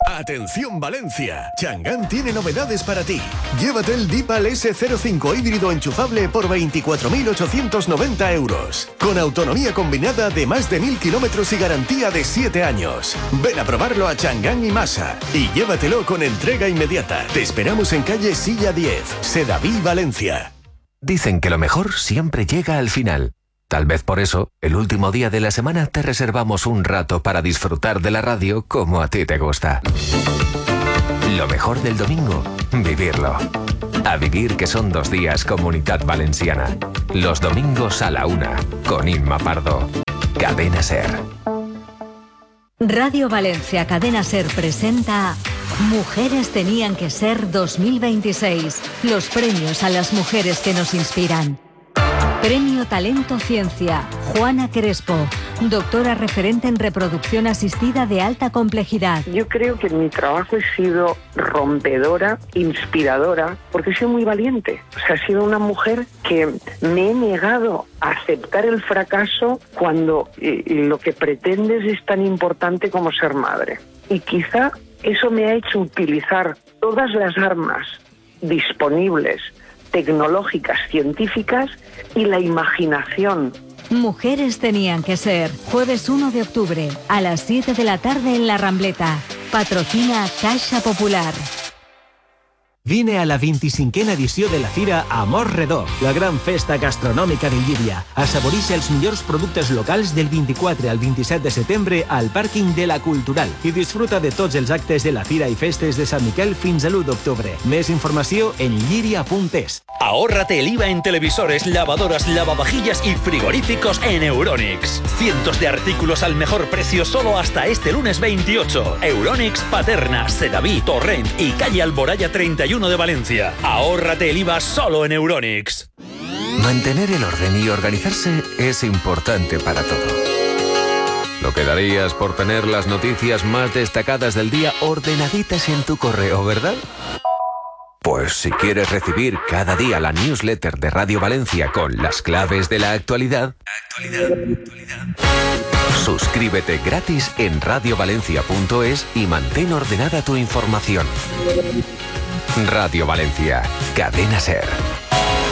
Atención Valencia, Chang'an tiene novedades para ti. Llévate el Deepal S05 híbrido enchufable por 24.890 euros. Con autonomía combinada de más de 1.000 kilómetros y garantía de 7 años. Ven a probarlo a Chang'an y Masa y llévatelo con entrega inmediata. Te esperamos en calle Silla 10, Sedaví, Valencia. Dicen que lo mejor siempre llega al final. Tal vez por eso, el último día de la semana te reservamos un rato para disfrutar de la radio como a ti te gusta. Lo mejor del domingo, vivirlo. A vivir, que son 2 días Comunitat Valenciana. Los domingos a la 1, con Inma Pardo. Cadena SER. Radio Valencia Cadena SER presenta Mujeres tenían que ser 2026. Los premios a las mujeres que nos inspiran. Premio Talento Ciencia, Juana Crespo, doctora referente en reproducción asistida de alta complejidad. Yo creo que en mi trabajo he sido rompedora, inspiradora, porque he sido muy valiente. O sea, he sido una mujer que me he negado a aceptar el fracaso cuando lo que pretendes es tan importante como ser madre. Y quizá eso me ha hecho utilizar todas las armas disponibles, tecnológicas, científicas, y la imaginación. Mujeres tenían que ser. Jueves 1 de octubre, a las 7 de la tarde en La Rambleta. Patrocina Caixa Popular. Vine a la 25a edició de la Fira Amor Redó, la gran festa gastronòmica de Llíria. Assaborisce els millors productes locals del 24 al 27 de setembre al pàrquing de la Cultural i disfruta de tots els actes de la Fira i Festes de Sant Miquel fins a l'1 d'octubre. Més informació en lliria.es. Ahórrate el IVA en televisores, lavadoras, lavavajillas y frigoríficos en Euronics. Cientos de artículos al mejor precio solo hasta este lunes 28. Euronics, Paterna, Sedaví, Torrent y calle Alboraya 31 de Valencia. Ahórrate el IVA solo en Euronics. Mantener el orden y organizarse es importante para todo. Lo que darías por tener las noticias más destacadas del día ordenaditas en tu correo, ¿verdad? Pues si quieres recibir cada día la newsletter de Radio Valencia con las claves de la actualidad, suscríbete gratis en radiovalencia.es y mantén ordenada tu información. Radio Valencia, Cadena SER.